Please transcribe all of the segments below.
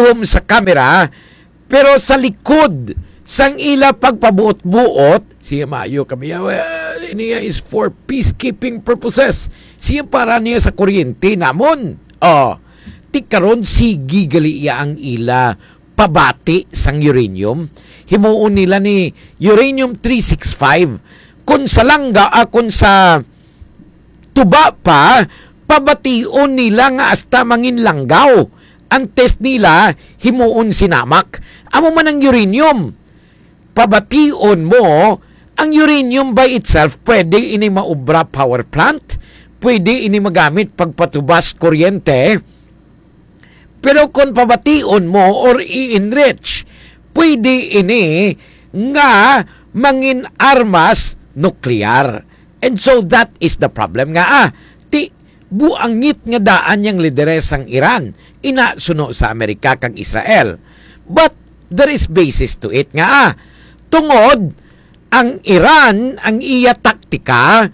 gihom sa kamera, pero sa likod sang ila pagpabuot-buot, siya maayo kami, niya is for peacekeeping purposes. Siya para niya sa kuryente namon. Ti karon sige gali iya ang ila pabati sang uranium. Himuon nila ni uranium 365. Kung sa langga, kung sa tuba pa, pabation nila nga hasta mangin langgaw. Ang test nila, himuon sinamak. Amo man ang uranium. Pabation mo, ang uranium by itself, pwede ini maubra power plant, pwede ini magamit pagpatubas kuryente, pero kung pabation mo or i-enrich, pwede ini nga mangin armas nuklear. And so that is the problem nga. Ti buangit nga daan yang lideres ang Iran, inasuno sa Amerika kag Israel. But there is basis to it nga. Tungod, ang Iran, ang iya taktika,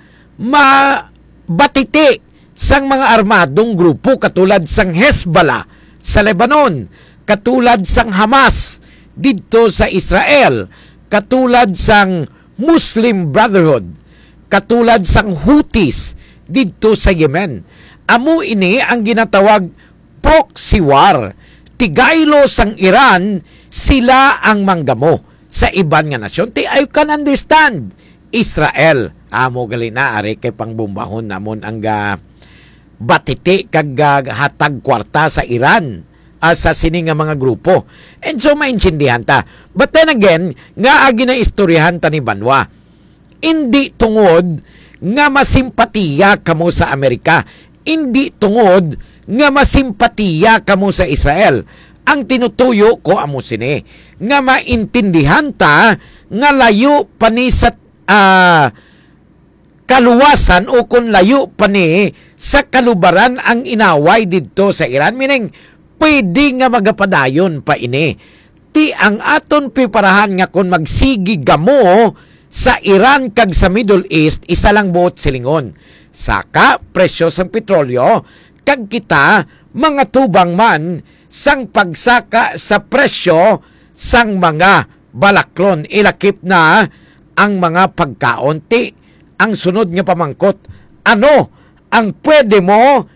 mabatiti sang mga armadong grupo katulad sang Hezbollah sa Lebanon, katulad sang Hamas dito sa Israel, katulad sang Muslim Brotherhood, katulad sang Houthis dito sa Yemen. Amo ini ang ginatawag proxy war. Tigaylo sang Iran, sila ang manggamo sa iban nga nasyon. I can understand Israel. Amo gali na ari kay pangbumbahon namon ang batiti kag hatag kwarta sa Iran sa sini nga mga grupo. And so maintindihan ta. But then again, nga agi na istoryahan ta ni Banwa. Hindi tungod nga masimpatiya kamo sa Amerika. Hindi tungod nga masimpatiya kamo sa Israel. Ang tinutuyo ko amo sini nga maintindihan ta nga layo pa ni sa kaluwasan o kung layo pa ni sa kalubaran ang inaway dito sa Iran. Meaning, pwede nga magapadayon pa ini. Ti ang aton preparahan nga kung magsigi gamo sa Iran kag sa Middle East, isa lang buot silingon. Saka, presyo sang petrolyo, kag kita, mga tubang man, sang pagsaka sa presyo sang mga balaklon. Ilakip na ang mga pagkaon. Ti ang sunod nga pamangkot, ano ang pwede mo